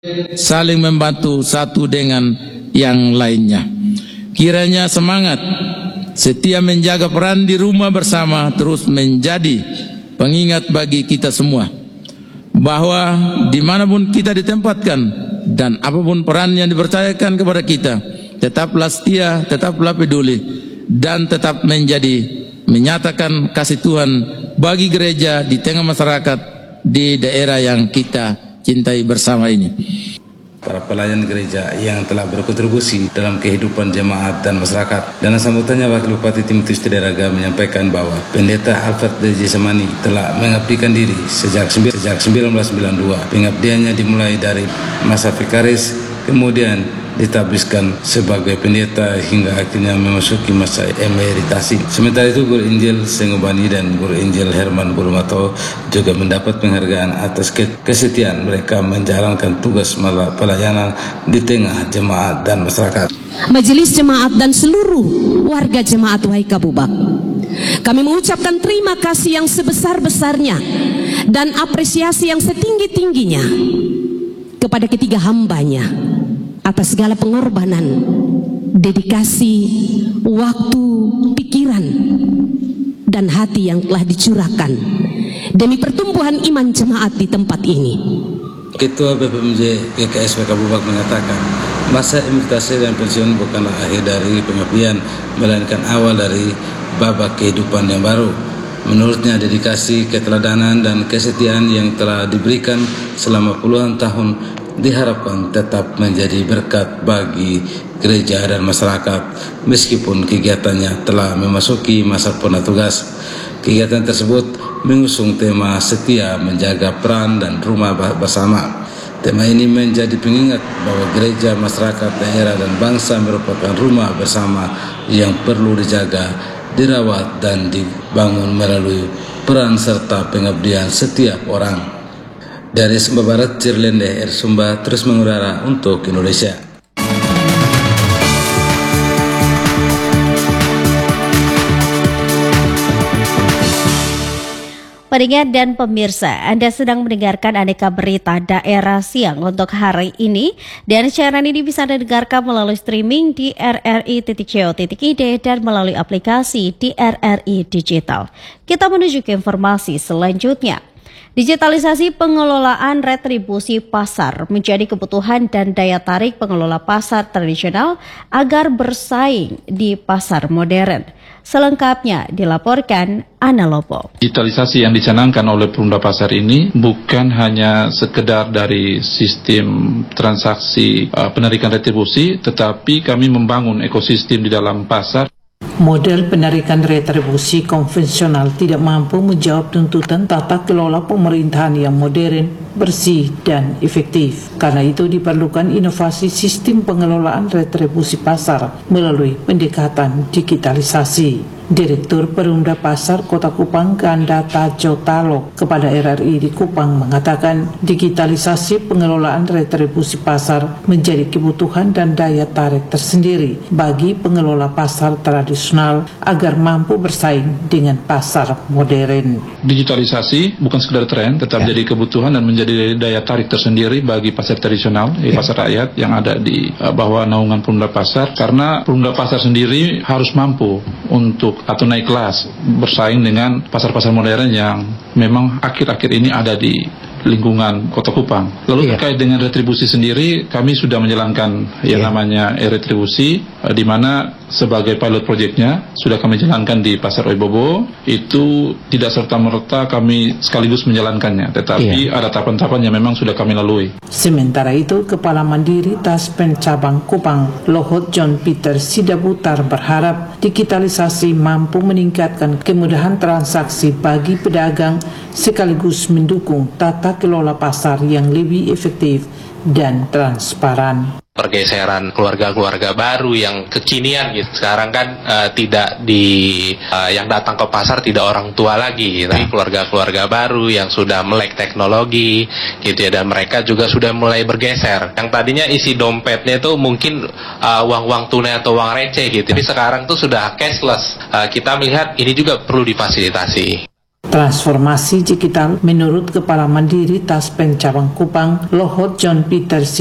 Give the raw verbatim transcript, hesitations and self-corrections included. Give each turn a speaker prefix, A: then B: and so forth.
A: saling membantu satu dengan yang lainnya. Kiranya semangat setia menjaga peran di rumah bersama terus menjadi pengingat bagi kita semua, bahwa dimanapun kita ditempatkan dan apapun peran yang dipercayakan kepada kita, tetaplah setia, tetaplah peduli, dan tetap menjadi menyatakan kasih Tuhan bagi gereja di tengah masyarakat di daerah yang kita cintai bersama ini.
B: Para pelayan gereja yang telah berkontribusi dalam kehidupan jemaat dan masyarakat. Dalam sambutannya, Wakil Bupati Timotius Tidaraga menyampaikan bahwa Pendeta Alfred D J Semani telah mengabdikan diri sejak sejak seribu sembilan ratus sembilan puluh dua. Pengabdiannya dimulai dari masa vikaris, kemudian ditabiskan sebagai pendeta hingga akhirnya memasuki masa emeritasi. Sementara itu, Guru Injil Sengobani dan Guru Injil Herman Burmato juga mendapat penghargaan atas kesetiaan mereka menjalankan tugas pelayanan di tengah jemaat dan masyarakat.
C: Majelis Jemaat dan seluruh warga Jemaat Waika Bubak, kami mengucapkan terima kasih yang sebesar-besarnya dan apresiasi yang setinggi-tingginya kepada ketiga hambanya atas segala pengorbanan, dedikasi, waktu, pikiran, dan hati yang telah dicurahkan demi pertumbuhan iman jemaat di tempat ini.
B: Ketua B P M J G K S Waika Bubak mengatakan, masa emeritasi dan pensiun bukanlah akhir dari pengabdian, melainkan awal dari babak kehidupan yang baru. Menurutnya, dedikasi, keteladanan, dan kesetiaan yang telah diberikan selama puluhan tahun diharapkan tetap menjadi berkat bagi gereja dan masyarakat meskipun kegiatannya telah memasuki masa purna tugas. Kegiatan tersebut mengusung tema setia menjaga peran dan rumah bersama. Tema ini menjadi pengingat bahwa gereja, masyarakat, daerah, dan bangsa merupakan rumah bersama yang perlu dijaga, dirawat, dan dibangun melalui peran serta pengabdian setiap orang. Dari Sumba Barat, Cirlende Air Sumba terus mengudara untuk Indonesia.
D: Pendengar dan pemirsa, Anda sedang mendengarkan aneka berita daerah siang untuk hari ini, dan siaran ini bisa Anda dengarkan melalui streaming di r r i titik co titik i d dan melalui aplikasi di R R I Digital. Kita menuju ke informasi selanjutnya. Digitalisasi pengelolaan retribusi pasar menjadi kebutuhan dan daya tarik pengelola pasar tradisional agar bersaing di pasar modern. Selengkapnya dilaporkan Ana Lopo.
E: Digitalisasi yang dicanangkan oleh Perumda Pasar ini bukan hanya sekedar dari sistem transaksi uh, penarikan retribusi, tetapi kami membangun ekosistem di dalam pasar.
F: Model penarikan retribusi konvensional tidak mampu menjawab tuntutan tata kelola pemerintahan yang modern, bersih, dan efektif. Karena itu diperlukan inovasi sistem pengelolaan retribusi pasar melalui pendekatan digitalisasi. Direktur Perumda Pasar Kota Kupang, Gandata Jotalo, kepada R R I di Kupang mengatakan digitalisasi pengelolaan retribusi pasar menjadi kebutuhan dan daya tarik tersendiri bagi pengelola pasar tradisional agar mampu bersaing dengan pasar modern.
E: Digitalisasi bukan sekedar tren, tetap ya. jadi kebutuhan dan menjadi daya tarik tersendiri bagi pasar tradisional, ya. pasar rakyat yang ada di uh, bawah naungan Perumda Pasar, karena Perumda Pasar sendiri harus mampu untuk atau naik kelas bersaing dengan pasar-pasar modern yang memang akhir-akhir ini ada di lingkungan Kota Kupang. Lalu iya. terkait dengan retribusi sendiri, kami sudah menjalankan yang iya. namanya e-retribusi, di mana sebagai pilot projectnya sudah kami jalankan di Pasar Oibobo. Itu tidak serta-merta kami sekaligus menjalankannya, tetapi iya. ada tahapan-tahapan yang memang sudah kami lalui.
F: Sementara itu, Kepala Mandiri Taspen Cabang Kupang, Lohot John Peter Sidabutar, berharap digitalisasi mampu meningkatkan kemudahan transaksi bagi pedagang sekaligus mendukung tata kelola pasar yang lebih efektif dan transparan.
G: Pergeseran keluarga-keluarga baru yang kekinian gitu. Sekarang kan uh, tidak di uh, yang datang ke pasar tidak orang tua lagi, tapi keluarga-keluarga baru yang sudah melek teknologi gitu ya, dan mereka juga sudah mulai bergeser. Yang tadinya isi dompetnya itu mungkin uh, uang-uang tunai atau uang receh gitu, tapi sekarang tuh sudah cashless. Uh, kita melihat ini juga perlu difasilitasi.
F: Transformasi digital menurut Kepala Mandiri Taspen Cabang Kupang, Lohot John Peter